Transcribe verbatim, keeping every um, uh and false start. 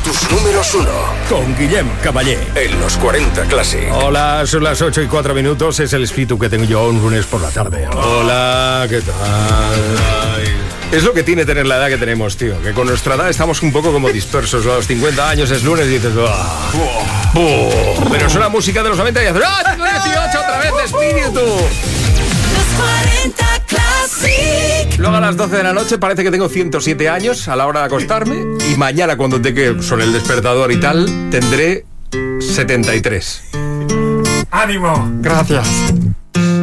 tus números uno. Con Guillem Caballé. En los cuarenta Classic. Hola, son las ocho y cuatro minutos. Es el espíritu que tengo yo un lunes por la tarde. Hola, ¿qué tal? Es lo que tiene tener la edad que tenemos, tío. Que con nuestra edad estamos un poco como dispersos. A los cincuenta años es lunes y dices... ¡Ah! ¡Oh! Pero suena música de los noventa y haces... ¡Ah! Tengo dieciocho otra vez de espíritu. Los cuarenta Classic. Luego a las doce de la noche parece que tengo ciento siete años a la hora de acostarme. Y mañana cuando te que son el despertador y tal, tendré setenta y tres. ¡Ánimo! Gracias.